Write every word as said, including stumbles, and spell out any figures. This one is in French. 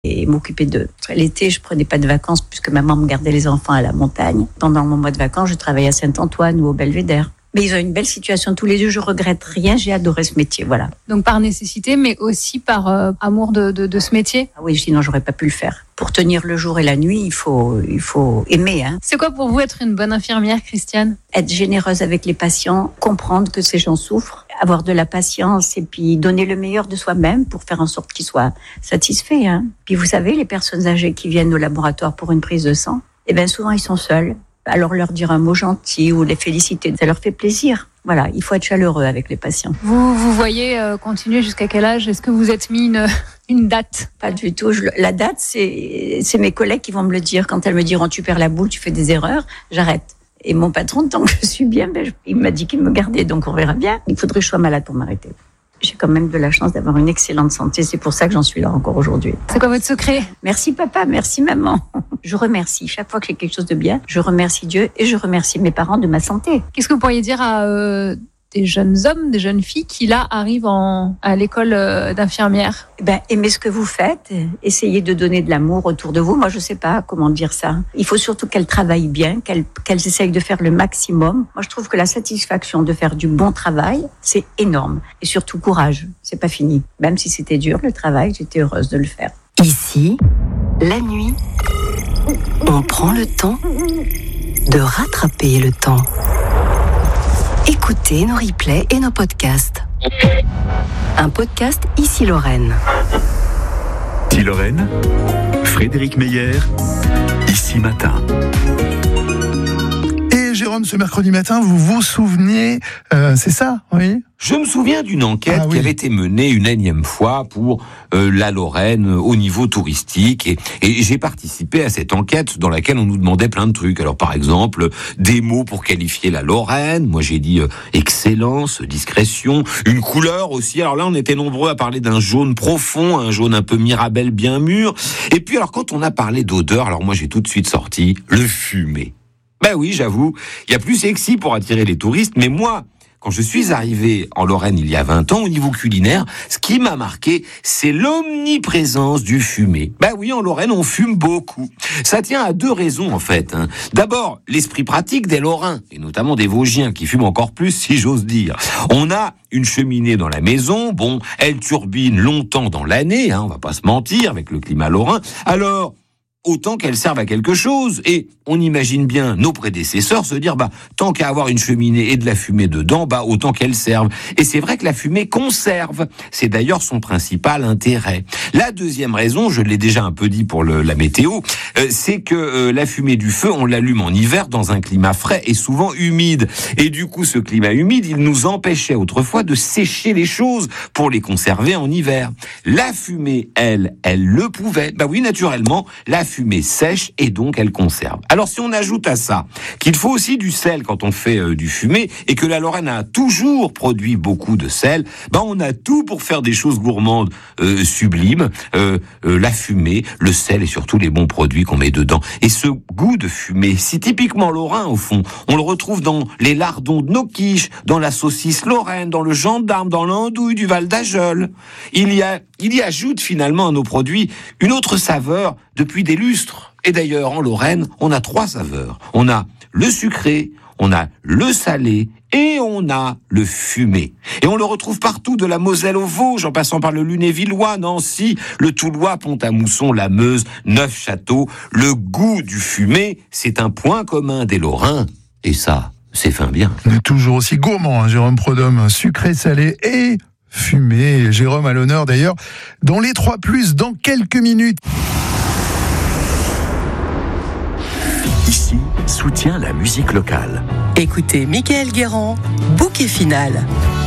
et m'occuper d'eux. L'été, je prenais pas de vacances puisque maman me gardait les enfants à la montagne. Pendant mon mois de vacances, je travaillais à Saint-Antoine ou au Belvédère. Mais ils ont une belle situation tous les deux, je regrette rien, j'ai adoré ce métier, voilà. Donc par nécessité, mais aussi par euh, amour de, de, de ce métier. Ah oui, sinon j'aurais pas pu le faire. Pour tenir le jour et la nuit, il faut, il faut aimer. Hein. C'est quoi pour vous être une bonne infirmière, Christiane ? Être généreuse avec les patients, comprendre que ces gens souffrent, avoir de la patience et puis donner le meilleur de soi-même pour faire en sorte qu'ils soient satisfaits. Hein. Puis vous savez, les personnes âgées qui viennent au laboratoire pour une prise de sang, eh bien souvent ils sont seuls. Alors leur dire un mot gentil ou les féliciter, ça leur fait plaisir. Voilà, il faut être chaleureux avec les patients. Vous vous voyez euh, continuer jusqu'à quel âge ? Est-ce que vous êtes mis une, une date ? Pas du tout. Je, la date, c'est, c'est mes collègues qui vont me le dire. Quand elles me diront tu perds la boule, tu fais des erreurs, j'arrête. Et mon patron, tant que je suis bien, ben, je, il m'a dit qu'il me gardait, donc on verra bien. Il faudrait que je sois malade pour m'arrêter. J'ai quand même de la chance d'avoir une excellente santé. C'est pour ça que j'en suis là encore aujourd'hui. C'est quoi votre secret ? Merci papa, merci maman. Je remercie. Chaque fois que j'ai quelque chose de bien, je remercie Dieu et je remercie mes parents de ma santé. Qu'est-ce que vous pourriez dire à euh, des jeunes hommes, des jeunes filles qui là arrivent en, à l'école euh, d'infirmière ? Ben, aimez ce que vous faites. Essayez de donner de l'amour autour de vous. Moi, je sais pas comment dire ça. Il faut surtout qu'elles travaillent bien, qu'elles, qu'elles essayent de faire le maximum. Moi, je trouve que la satisfaction de faire du bon travail, c'est énorme. Et surtout, courage. C'est pas fini. Même si c'était dur, le travail, j'étais heureuse de le faire. Ici, la nuit, on prend le temps de rattraper le temps. Écoutez nos replays et nos podcasts. Un podcast Ici Lorraine. Ici Lorraine, Frédéric Meyer, Ici Matin. Et Jérôme, ce mercredi matin, vous vous souvenez, euh, c'est ça, oui ? Je me souviens d'une enquête ah, oui. qui avait été menée une énième fois pour euh, la Lorraine euh, au niveau touristique et, et j'ai participé à cette enquête dans laquelle on nous demandait plein de trucs. Alors par exemple, des mots pour qualifier la Lorraine. Moi j'ai dit euh, excellence, discrétion, une couleur aussi. Alors là on était nombreux à parler d'un jaune profond, un jaune un peu Mirabelle bien mûr. Et puis alors quand on a parlé d'odeur, alors moi j'ai tout de suite sorti le fumé. Ben oui, j'avoue, il y a plus sexy pour attirer les touristes, mais moi, quand je suis arrivé en Lorraine il y a vingt ans, au niveau culinaire, ce qui m'a marqué, c'est l'omniprésence du fumé. Ben oui, en Lorraine, on fume beaucoup. Ça tient à deux raisons, en fait. Hein. D'abord, l'esprit pratique des Lorrains, et notamment des Vosgiens, qui fument encore plus, si j'ose dire. On a une cheminée dans la maison, bon, elle turbine longtemps dans l'année, hein, on va pas se mentir, avec le climat lorrain. Alors, autant qu'elle serve à quelque chose. Et on imagine bien nos prédécesseurs se dire, bah, tant qu'à avoir une cheminée et de la fumée dedans, bah, autant qu'elle serve. Et c'est vrai que la fumée conserve. C'est d'ailleurs son principal intérêt. La deuxième raison, je l'ai déjà un peu dit pour le, la météo, euh, c'est que euh, la fumée du feu, on l'allume en hiver dans un climat frais et souvent humide. Et du coup, ce climat humide, il nous empêchait autrefois de sécher les choses pour les conserver en hiver. La fumée, elle, elle le pouvait. Bah oui, naturellement, la fumée sèche et donc elle conserve. Alors si on ajoute à ça qu'il faut aussi du sel quand on fait euh, du fumé et que la Lorraine a toujours produit beaucoup de sel, ben on a tout pour faire des choses gourmandes euh, sublimes, euh, euh, la fumée, le sel et surtout les bons produits qu'on met dedans. Et ce goût de fumée, si typiquement lorrain au fond, on le retrouve dans les lardons de nos quiches, dans la saucisse lorraine, dans le gendarme, dans l'andouille du Val d'Ajol. Il y a, il y ajoute finalement à nos produits une autre saveur depuis des lustres. Et d'ailleurs, en Lorraine, on a trois saveurs. On a le sucré, on a le salé et on a le fumé. Et on le retrouve partout, de la Moselle au Vosges, en passant par le Lunévillois, Nancy, le Toulois, Pont-à-Mousson, la Meuse, Neufchâteau. Le goût du fumé, c'est un point commun des Lorrains. Et ça, c'est fin bien. On est toujours aussi gourmand, hein, Jérôme Prodhomme, sucré, salé et fumé. Jérôme à l'honneur d'ailleurs dans les trois plus dans quelques minutes. Ici, soutient la musique locale. Écoutez Mickaël Guérand, Bouquet final.